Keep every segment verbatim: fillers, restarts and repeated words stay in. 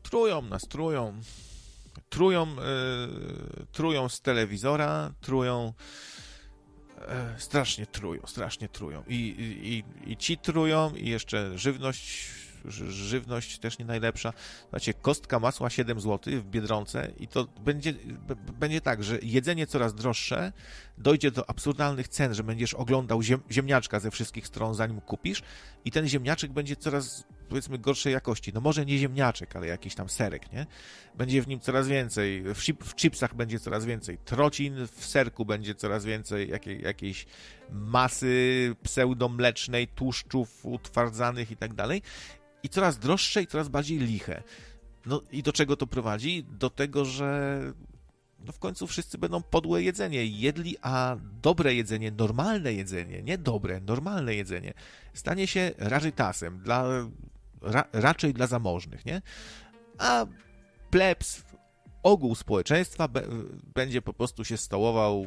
Trują nas, trują. Trują, yy, trują z telewizora, trują, yy, strasznie trują, strasznie trują. I, i, i ci trują, i jeszcze żywność, żywność też nie najlepsza. Znacie, kostka masła siedem złotych w Biedronce i to będzie, b, będzie tak, że jedzenie coraz droższe, dojdzie do absurdalnych cen, że będziesz oglądał ziem, ziemniaczka ze wszystkich stron, zanim kupisz i ten ziemniaczek będzie coraz, powiedzmy, gorszej jakości. No może nie ziemniaczek, ale jakiś tam serek, nie? Będzie w nim coraz więcej, w, chip, w chipsach będzie coraz więcej trocin, w serku będzie coraz więcej jakiej, jakiejś masy pseudomlecznej, tłuszczów utwardzanych i tak dalej. I coraz droższe i coraz bardziej liche. No i do czego to prowadzi? Do tego, że no w końcu wszyscy będą podłe jedzenie jedli, a dobre jedzenie, normalne jedzenie, nie dobre, normalne jedzenie, stanie się rarytasem, dla, ra, raczej dla zamożnych, nie? A plebs, ogół społeczeństwa be, będzie po prostu się stołował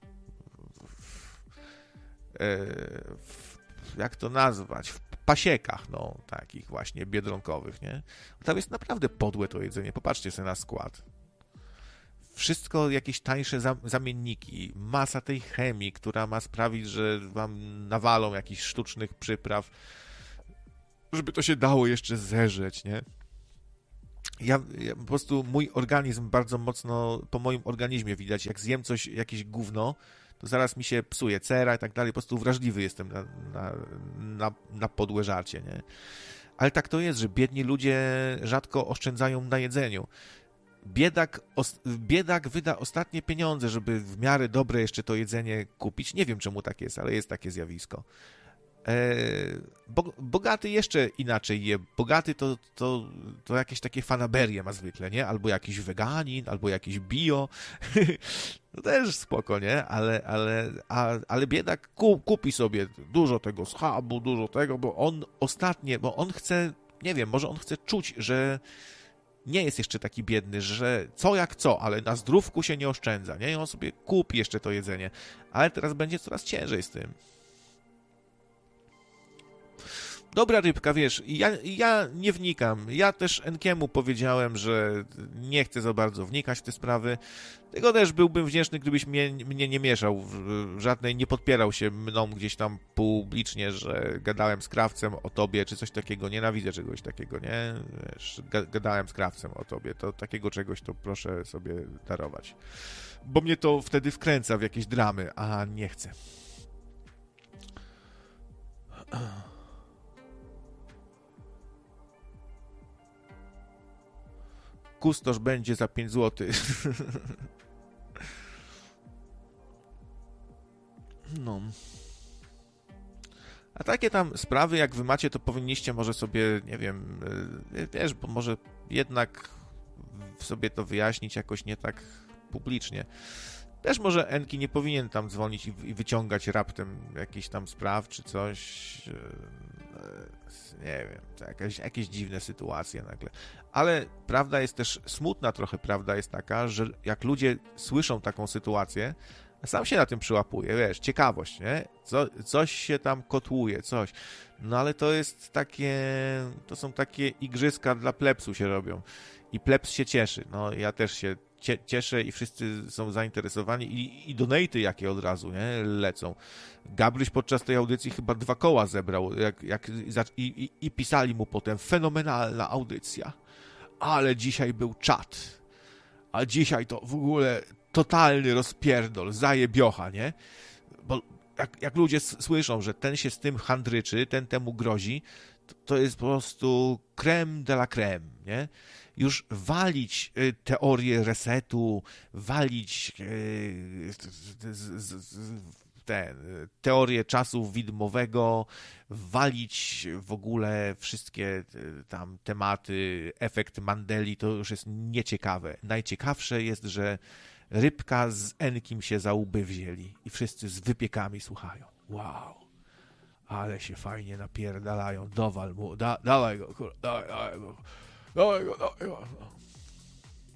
w, w, jak to nazwać, w pasiekach, no, takich właśnie biedronkowych, nie? Tam jest naprawdę podłe to jedzenie. Popatrzcie sobie na skład. Wszystko jakieś tańsze zamienniki, masa tej chemii, która ma sprawić, że wam nawalą jakichś sztucznych przypraw, żeby to się dało jeszcze zeżreć, nie? Ja, ja po prostu mój organizm bardzo mocno, po moim organizmie widać, jak zjem coś, jakieś gówno, to zaraz mi się psuje cera i tak dalej, po prostu wrażliwy jestem na, na, na, na podłe żarcie, nie? Ale tak to jest, że biedni ludzie rzadko oszczędzają na jedzeniu. Biedak, os, biedak wyda ostatnie pieniądze, żeby w miarę dobre jeszcze to jedzenie kupić. Nie wiem, czemu tak jest, ale jest takie zjawisko. E, bo, bogaty jeszcze inaczej je. Bogaty to, to, to jakieś takie fanaberie ma zwykle, nie? Albo jakiś weganin, albo jakiś bio. No też spoko, nie? Ale, ale, a, ale biedak kup, kupi sobie dużo tego schabu, dużo tego, bo on ostatnie, bo on chce, nie wiem, może on chce czuć, że nie jest jeszcze taki biedny, że co jak co, ale na zdrówku się nie oszczędza, nie? I on sobie kupi jeszcze to jedzenie. Ale teraz będzie coraz ciężej z tym. Dobra rybka, wiesz, ja, ja nie wnikam. Ja też Enkiemu powiedziałem, że nie chcę za bardzo wnikać w te sprawy. Tego też byłbym wdzięczny, gdybyś mnie, mnie nie mieszał w żadnej, nie podpierał się mną gdzieś tam publicznie, że gadałem z krawcem o tobie, czy coś takiego. Nienawidzę czegoś takiego, nie? Wiesz, gadałem z krawcem o tobie. To takiego czegoś to proszę sobie darować. Bo mnie to wtedy wkręca w jakieś dramy, a nie chcę. Kustosz będzie za pięć złotych. No. A takie tam sprawy, jak wy macie, to powinniście może sobie, nie wiem, wiesz, bo może jednak sobie to wyjaśnić jakoś nie tak publicznie. Też może Enki nie powinien tam dzwonić i wyciągać raptem jakichś tam spraw czy coś. Nie wiem, to jakaś, jakieś dziwne sytuacje nagle. Ale prawda jest też smutna trochę, prawda jest taka, że jak ludzie słyszą taką sytuację, sam się na tym przyłapuje, wiesz, ciekawość, nie? Co, coś się tam kotłuje, coś. No ale to jest takie, to są takie igrzyska dla plebsu się robią. I plebs się cieszy. No ja też się cieszę i wszyscy są zainteresowani i, i donaty jakie od razu, nie? Lecą. Gabryś podczas tej audycji chyba dwa koła zebrał jak, jak, i, i, i pisali mu potem fenomenalna audycja. Ale dzisiaj był czat. A dzisiaj to w ogóle totalny rozpierdol, zajebiocha, nie? Bo jak, jak ludzie s- słyszą, że ten się z tym handryczy, ten temu grozi, to, to jest po prostu crème de la crème, nie? Już walić y, teorię resetu, walić y, z, z, z, ten, teorię czasu widmowego, walić w ogóle wszystkie y, tam tematy, efekt Mandeli, to już jest nieciekawe. Najciekawsze jest, że Rybka z Enkim się za łby wzięli i wszyscy z wypiekami słuchają. Wow, ale się fajnie napierdalają, dowal mu, da, dawaj go, kur, dawaj, dawaj go. Dawaj go, dawaj go.